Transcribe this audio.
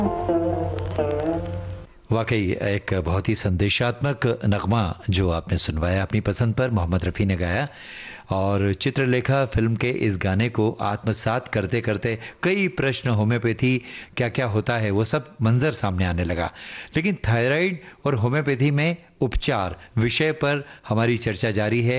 वाकई एक बहुत ही संदेशात्मक नगमा जो आपने सुनवाया अपनी पसंद पर, मोहम्मद रफ़ी ने गाया। और चित्रलेखा फिल्म के इस गाने को आत्मसात करते करते कई प्रश्न, होम्योपैथी क्या क्या होता है वो सब मंजर सामने आने लगा। लेकिन थायराइड और होम्योपैथी में उपचार विषय पर हमारी चर्चा जारी है।